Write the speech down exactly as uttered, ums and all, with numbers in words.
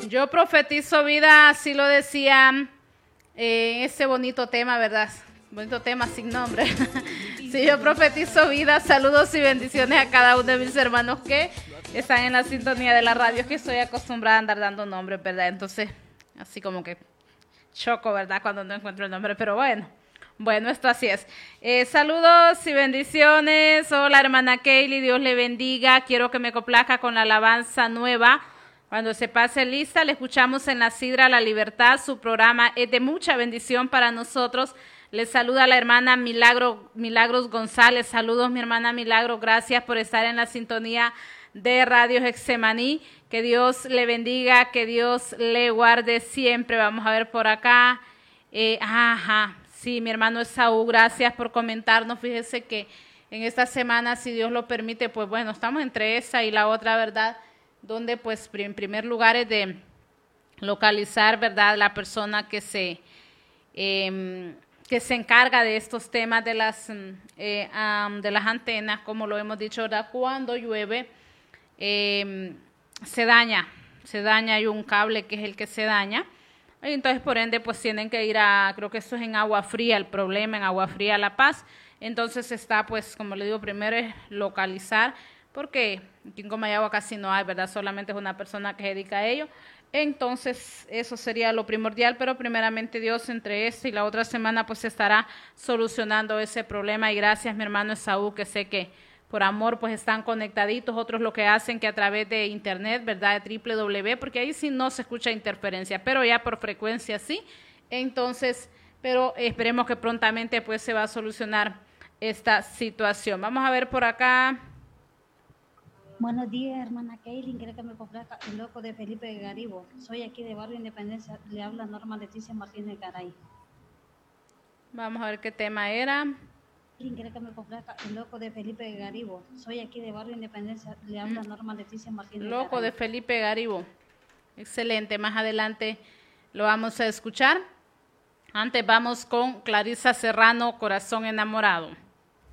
Yo profetizo vida, así lo decía eh, en ese bonito tema, ¿verdad? Bonito tema sin nombre. Sí, yo profetizo vida, saludos y bendiciones a cada uno de mis hermanos que están en la sintonía de la radio, que estoy acostumbrada a andar dando nombres, ¿verdad? Entonces, así como que choco, ¿verdad? Cuando no encuentro el nombre, pero bueno. Bueno, esto así es. Eh, saludos y bendiciones. Hola, hermana Kaylee, Dios le bendiga. Quiero que me complazca con la alabanza nueva. Cuando se pase lista, le escuchamos en la Sidra La Libertad. Su programa es de mucha bendición para nosotros. Le saluda la hermana Milagro, Milagros González. Saludos, mi hermana Milagro. Gracias por estar en la sintonía de Radio Hexemaní. Que Dios le bendiga, que Dios le guarde siempre. Vamos a ver por acá. Eh, ajá, sí, mi hermano Esaú, gracias por comentarnos. Fíjese que en esta semana, si Dios lo permite, pues bueno, estamos entre esa y la otra, ¿verdad? Donde pues en primer lugar es de localizar, ¿verdad?, la persona que se, eh, que se encarga de estos temas de las, eh, um, de las antenas, como lo hemos dicho, ¿verdad? Cuando llueve, eh, se daña, se daña, hay un cable que es el que se daña, y entonces por ende pues tienen que ir a, creo que eso es en Agua Fría, el problema en Agua Fría La Paz. Entonces está pues, como le digo, primero es localizar, porque aquí en Comayagua casi no hay, ¿verdad? Solamente es una persona que se dedica a ello. Entonces, eso sería lo primordial, pero primeramente Dios, entre esta y la otra semana, pues estará solucionando ese problema. Y gracias, mi hermano Esaú, que sé que por amor, pues están conectaditos. Otros lo que hacen que a través de internet, ¿verdad? De doble u doble u doble u, porque ahí sí no se escucha interferencia, pero ya por frecuencia sí. Entonces, pero esperemos que prontamente pues se va a solucionar esta situación. Vamos a ver por acá. Buenos días, hermana Kaylin. Quiero que me complazca el loco de Felipe Garibo. Soy aquí de Barrio Independencia. Le habla Norma Leticia Martínez Garay. Vamos a ver qué tema era. Quiero que me complazca el loco de Felipe Garibo. Soy aquí de Barrio Independencia. Le habla Norma Leticia Martínez Garay. Loco de Felipe Garibo. Excelente. Más adelante lo vamos a escuchar. Antes vamos con Clarisa Serrano, Corazón Enamorado.